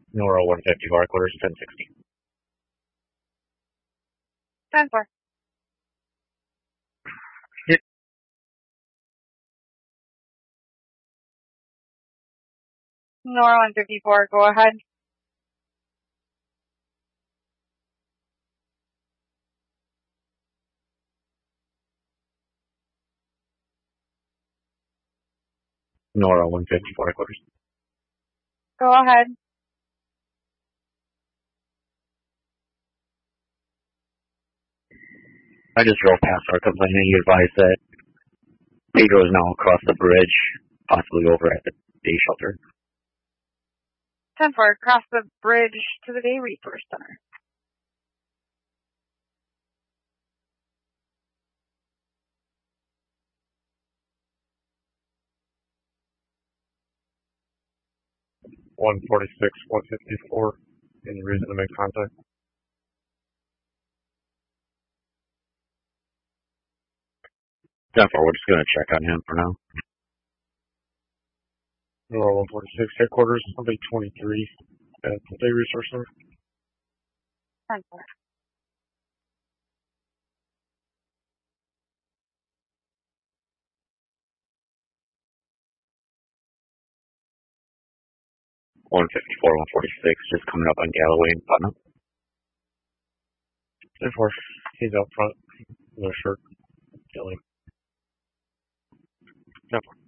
Nora 154, quarters 1060. 10-4. Hit. Nora 154, go ahead. Nora 154, quarters. Go ahead. I just drove past our complaining. He advised that Pedro is now across the bridge, possibly over at the day shelter. 10-4, cross the bridge to the Day Resource Center. One 154. Any reason to make contact? Therefore, we're just going to check on him for now. Nora 146, headquarters, Sunday 23 at the Day Resource Center. 10-4. One 146, just coming up on Galloway and Putnam. 10-4, he's out front, no shirt, killing. 10-4.